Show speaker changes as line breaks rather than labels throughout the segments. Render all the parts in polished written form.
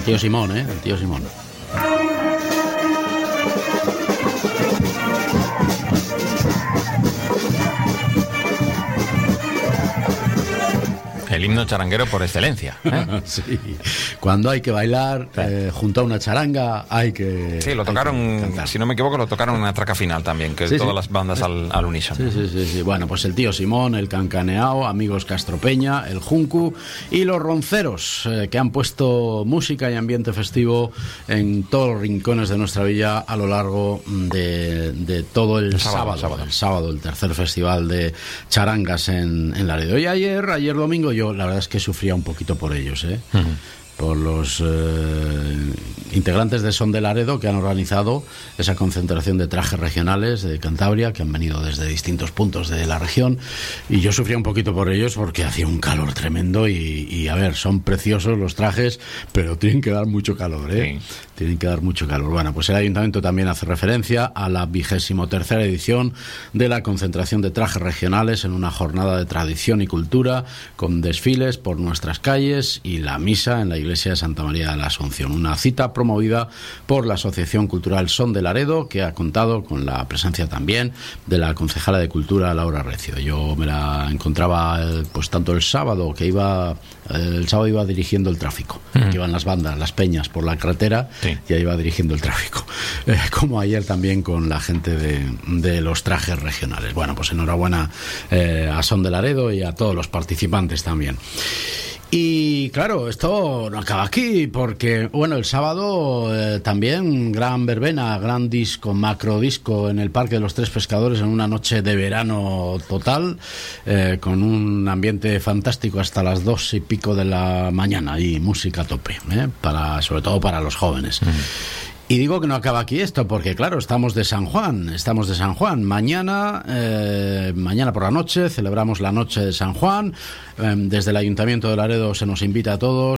tío Simón, el tío Simón.
El himno charanguero por excelencia, ¿eh?
Sí, cuando hay que bailar, junto a una charanga, hay que...
Sí, lo tocaron, si no me equivoco, lo tocaron en la traca final también, que todas las bandas al unísono.
Sí. Bueno, pues el tío Simón, el Cancaneao, Amigos Castropeña, el Juncu y los Ronceros, que han puesto música y ambiente festivo en todos los rincones de nuestra villa a lo largo de todo el sábado, el tercer festival de charangas en Laredo. Y ayer domingo, yo la verdad es que sufría un poquito por ellos, por los integrantes de Son de Laredo, que han organizado esa concentración de trajes regionales de Cantabria, que han venido desde distintos puntos de la región, y yo sufría un poquito por ellos porque hacía un calor tremendo y a ver, son preciosos los trajes, pero tienen que dar mucho calor,
Sí.
Tienen que dar mucho calor. Bueno, pues el Ayuntamiento también hace referencia a la 23ª edición de la concentración de trajes regionales en una jornada de tradición y cultura, con desfiles por nuestras calles y la misa en la iglesia de Santa María de la Asunción. Una cita promovida por la Asociación Cultural Son de Laredo, que ha contado con la presencia también de la concejala de Cultura, Laura Recio. Yo me la encontraba pues tanto el sábado iba dirigiendo el tráfico, que iban las bandas, las peñas por la carretera, ya iba dirigiendo el tráfico, como ayer también con la gente de los trajes regionales. Bueno, pues enhorabuena a Son de Laredo y a todos los participantes también. Y claro, esto no acaba aquí, porque bueno, el sábado también gran verbena, gran disco, macro disco en el Parque de los Tres Pescadores, en una noche de verano total, con un ambiente fantástico hasta las 2 y pico de la mañana, y música a tope, sobre todo para los jóvenes. Y digo que no acaba aquí esto, porque claro, estamos de San Juan. Mañana por la noche celebramos la noche de San Juan. Desde el Ayuntamiento de Laredo se nos invita a todos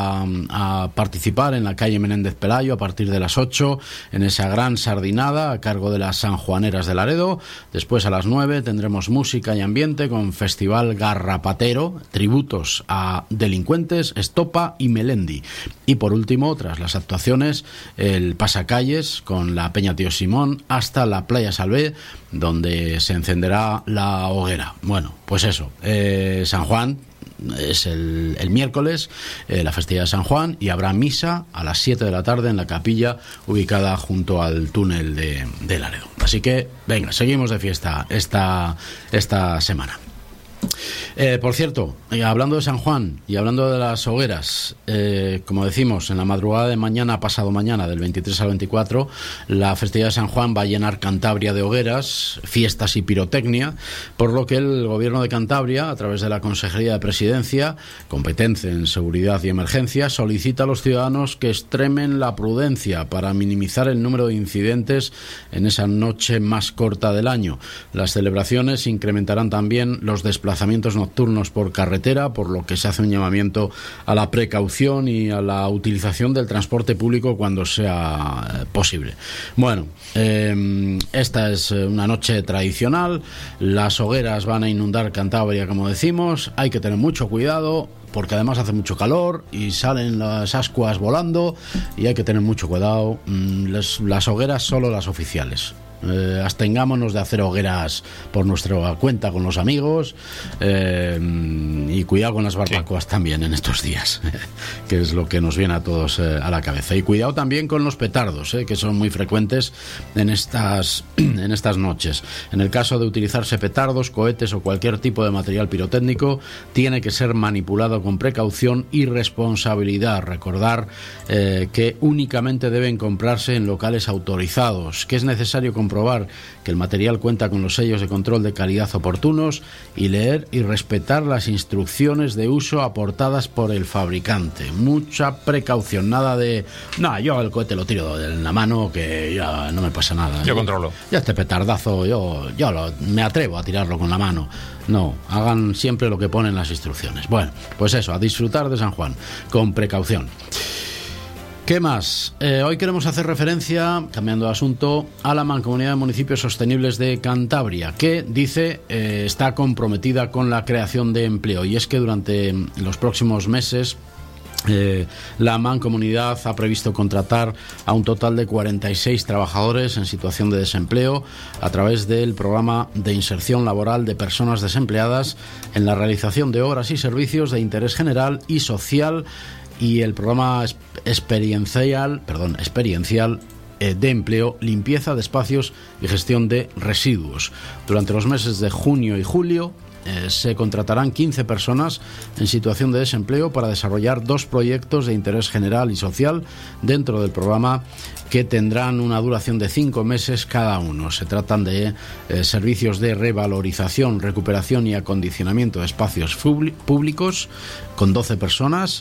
a participar en la calle Menéndez Pelayo a partir de las 8 en esa gran sardinada a cargo de las sanjuaneras de Laredo. Después a las 9 tendremos música y ambiente con Festival Garrapatero, tributos a Delincuentes, Estopa y Melendi. Y por último, tras las actuaciones, el pasacalles con la Peña Tío Simón hasta la Playa Salvé, donde se encenderá la hoguera. Bueno, pues eso, San Juan es el miércoles, la festividad de San Juan, y habrá misa a las 7 de la tarde en la capilla ubicada junto al túnel de Laredo. Así que, venga, seguimos de fiesta esta semana. Por cierto, hablando de San Juan y hablando de las hogueras, como decimos, en la madrugada de mañana, pasado mañana, del 23 al 24, la festividad de San Juan va a llenar Cantabria de hogueras, fiestas y pirotecnia, por lo que el Gobierno de Cantabria, a través de la Consejería de Presidencia, competente en seguridad y emergencia, solicita a los ciudadanos que extremen la prudencia para minimizar el número de incidentes en esa noche más corta del año. Las celebraciones incrementarán también los desplazamientos nocturnos por carretera, por lo que se hace un llamamiento a la precaución y a la utilización del transporte público cuando sea posible. Bueno, esta es una noche tradicional, las hogueras van a inundar Cantabria, como decimos, hay que tener mucho cuidado, porque además hace mucho calor y salen las ascuas volando, y hay que tener mucho cuidado. Las hogueras solo las oficiales. Abstengámonos de hacer hogueras por nuestra cuenta con los amigos, y cuidado con las barbacoas también en estos días, que es lo que nos viene a todos a la cabeza. Y cuidado también con los petardos, que son muy frecuentes en estas noches. En el caso de utilizarse petardos, cohetes o cualquier tipo de material pirotécnico, tiene que ser manipulado con precaución y responsabilidad. Recordar que únicamente deben comprarse en locales autorizados, que es necesario comprobar que el material cuenta con los sellos de control de calidad oportunos, y leer y respetar las instrucciones de uso aportadas por el fabricante. Mucha precaución, nada de yo el cohete lo tiro en la mano, que ya no me pasa nada.
Yo controlo.
Ya este petardazo yo me atrevo a tirarlo con la mano. No, hagan siempre lo que ponen las instrucciones. Bueno, pues eso, a disfrutar de San Juan con precaución. ¿Qué más? Hoy queremos hacer referencia, cambiando de asunto, a la Mancomunidad de Municipios Sostenibles de Cantabria, que dice está comprometida con la creación de empleo. Y es que durante los próximos meses La Mancomunidad ha previsto contratar a un total de 46 trabajadores en situación de desempleo a través del programa de inserción laboral de personas desempleadas en la realización de obras y servicios de interés general y social y el programa experiencial de empleo, limpieza de espacios y gestión de residuos. Durante los meses de junio y julio se contratarán 15 personas en situación de desempleo para desarrollar 2 proyectos de interés general y social dentro del programa que tendrán una duración de 5 meses cada uno. Se tratan de servicios de revalorización, recuperación y acondicionamiento de espacios públicos con 12 personas.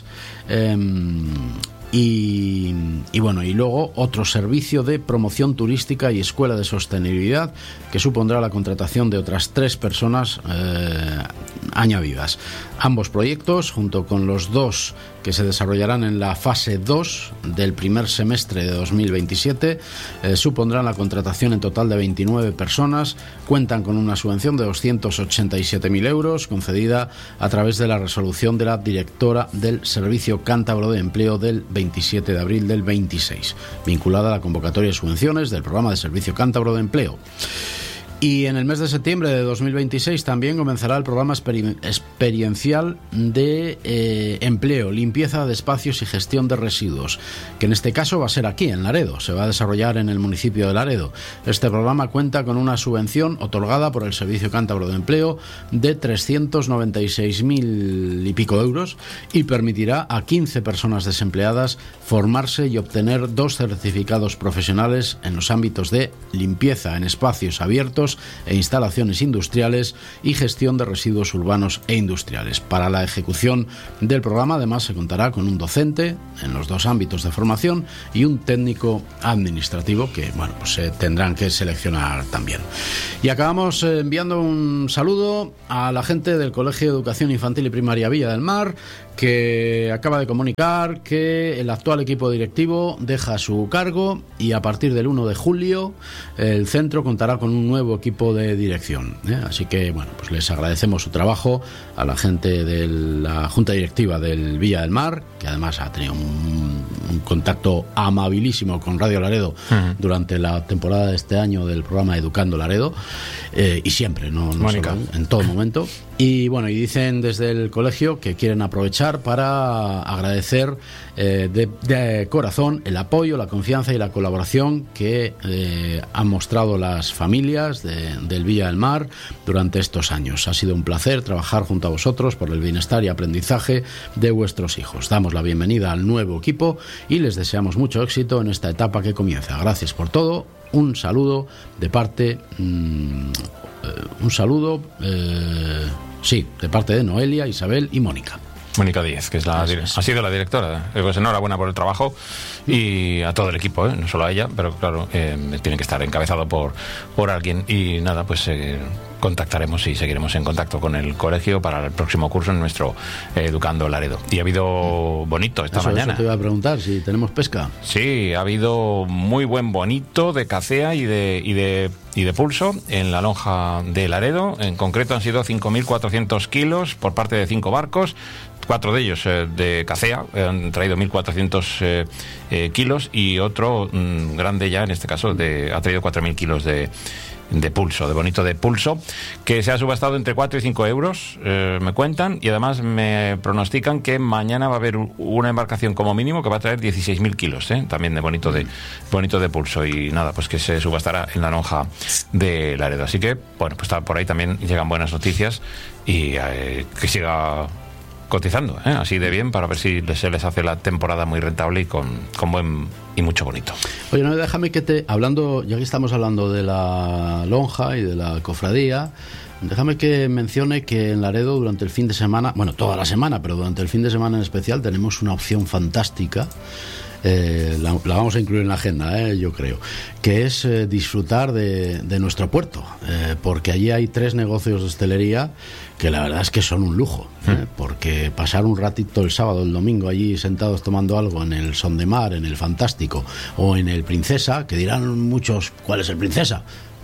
Y luego otro servicio de promoción turística y escuela de sostenibilidad que supondrá la contratación de otras 3 personas añadidas. Ambos proyectos, junto con los 2 que se desarrollarán en la fase 2 del primer semestre de 2027, supondrán la contratación en total de 29 personas. Cuentan con una subvención de 287.000 euros concedida a través de la resolución de la directora del Servicio Cántabro de Empleo del 27 de abril del 26, vinculada a la convocatoria de subvenciones del programa de Servicio Cántabro de Empleo. Y en el mes de septiembre de 2026 también comenzará el programa experiencial de empleo, limpieza de espacios y gestión de residuos, que en este caso va a ser aquí, en Laredo. Se va a desarrollar en el municipio de Laredo. Este programa cuenta con una subvención otorgada por el Servicio Cántabro de Empleo de 396.000 y pico euros y permitirá a 15 personas desempleadas formarse y obtener 2 certificados profesionales en los ámbitos de limpieza en espacios abiertos e instalaciones industriales y gestión de residuos urbanos e industriales. Para la ejecución del programa además se contará con un docente en los 2 ámbitos de formación y un técnico administrativo que se tendrán que seleccionar también. Y acabamos enviando un saludo a la gente del Colegio de Educación Infantil y Primaria Villa del Mar, que acaba de comunicar que el actual equipo directivo deja su cargo y a partir del 1 de julio el centro contará con un nuevo equipo de dirección. Así que les agradecemos su trabajo a la gente de la Junta Directiva del Villa del Mar, que además ha tenido un contacto amabilísimo con Radio Laredo durante la temporada de este año del programa Educando Laredo, y siempre, no solo, en todo momento. Y dicen desde el colegio que quieren aprovechar para agradecer de corazón el apoyo, la confianza y la colaboración que han mostrado las familias del Villa del Mar durante estos años. Ha sido un placer trabajar junto a vosotros por el bienestar y aprendizaje de vuestros hijos. Damos la bienvenida al nuevo equipo y les deseamos mucho éxito en esta etapa que comienza. Gracias por todo. Un saludo de parte... de parte de Noelia, Isabel y Mónica.
Mónica Díez, que ha sido la directora. Pues enhorabuena por el trabajo y a todo el equipo, no solo a ella, pero claro, tiene que estar encabezado por alguien. Y nada, contactaremos y seguiremos en contacto con el colegio para el próximo curso en nuestro Educando Laredo. Y ha habido bonito esta mañana.
Eso te iba a preguntar, si tenemos pesca.
Sí, ha habido muy buen bonito de cacea y de pulso en la lonja de Laredo. En concreto han sido 5.400 kilos por parte de 5 barcos. 4 de ellos de cacea, han traído 1.400 kilos y otro grande ya, en este caso, ha traído 4.000 kilos de pulso, de bonito de pulso, que se ha subastado entre 4 y 5 euros, me cuentan, y además me pronostican que mañana va a haber una embarcación como mínimo que va a traer 16.000 kilos, también de bonito de pulso, y nada, pues que se subastará en la lonja de Laredo. Así que, por ahí también llegan buenas noticias y que siga cotizando, así de bien, para ver si se les hace la temporada muy rentable y con buen y mucho bonito.
Oye, no, déjame ya que estamos hablando de la lonja y de la cofradía, déjame que mencione que en Laredo durante el fin de semana, toda la semana, pero durante el fin de semana en especial, tenemos una opción fantástica. La vamos a incluir en la agenda, yo creo, que es disfrutar de nuestro puerto, porque allí hay 3 negocios de hostelería que la verdad es que son un lujo, porque pasar un ratito el sábado, el domingo allí sentados tomando algo en el Son de Mar, en el Fantástico o en el Princesa, que dirán muchos, ¿cuál es el Princesa?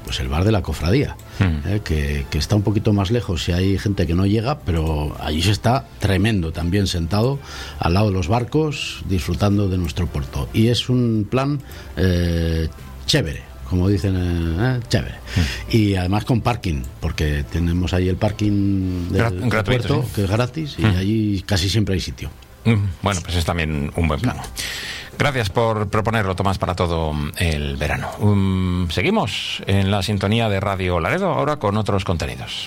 pues el bar de la cofradía, que está un poquito más lejos y hay gente que no llega, pero allí se está tremendo también, sentado al lado de los barcos, disfrutando de nuestro puerto. Y es un plan chévere, como dicen, chévere. Y además con parking, porque tenemos ahí el parking del puerto, que es gratis, y allí casi siempre hay sitio.
Bueno, pues es también un buen plan. Gracias por proponerlo, Tomás, para todo el verano. Seguimos en la sintonía de Radio Laredo, ahora con otros contenidos.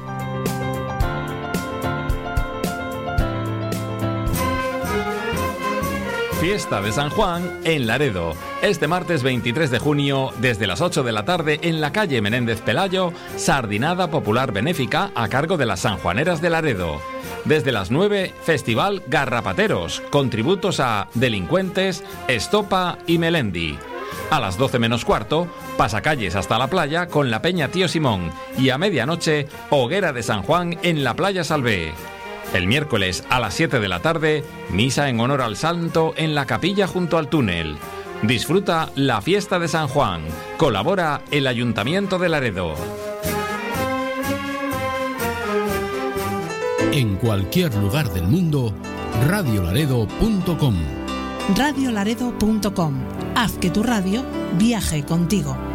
Fiesta de San Juan en Laredo. Este martes 23 de junio, desde las 8 de la tarde, en la calle Menéndez Pelayo, sardinada popular benéfica a cargo de las sanjuaneras de Laredo. Desde las 9, Festival Garrapateros, con tributos a Delincuentes, Estopa y Melendi. A las 12 menos cuarto, pasacalles hasta la playa con la Peña Tío Simón. Y a medianoche, Hoguera de San Juan en la Playa Salvé. El miércoles a las 7 de la tarde, misa en honor al santo en la capilla junto al túnel. Disfruta la fiesta de San Juan. Colabora el Ayuntamiento de Laredo.
En cualquier lugar del mundo, radiolaredo.com.
Radiolaredo.com. Haz que tu radio viaje contigo.